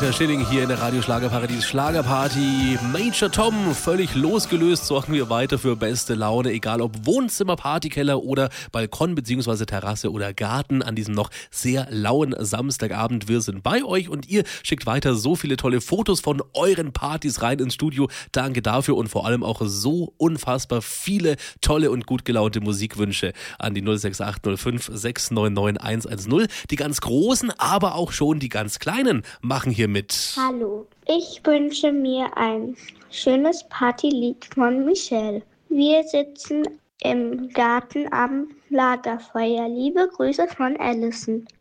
Peter Schilling hier in der Radio Schlagerparadies Schlagerparty. Major Tom, völlig losgelöst, sorgen wir weiter für beste Laune, egal ob Wohnzimmer, Partykeller oder Balkon bzw. Terrasse oder Garten an diesem noch sehr lauen Samstagabend. Wir sind bei euch und ihr schickt weiter so viele tolle Fotos von euren Partys rein ins Studio. Danke dafür und vor allem auch so unfassbar viele tolle und gut gelaunte Musikwünsche an die 06805 699 110. Die ganz großen, aber auch schon die ganz kleinen machen hier mit. Hallo, ich wünsche mir ein schönes Partylied von Michelle. Wir sitzen im Garten am Lagerfeuer. Liebe Grüße von Allison.